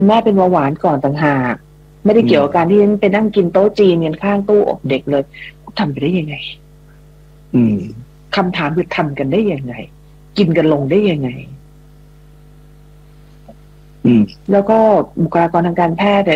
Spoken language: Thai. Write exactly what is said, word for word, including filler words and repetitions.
แม่เป็นเบาหวานก่อนต่างหากไม่ได้เกี่ยวกับการที่ฉันไปนั่งกินโต๊ะจีนกันข้างตู้อบเด็กเลยทำไปได้ยังไงอืมคำถามคือทำกันได้ยังไงกินกันลงได้ยังไงอืมแล้วก็บุคลากรทางการแพทย์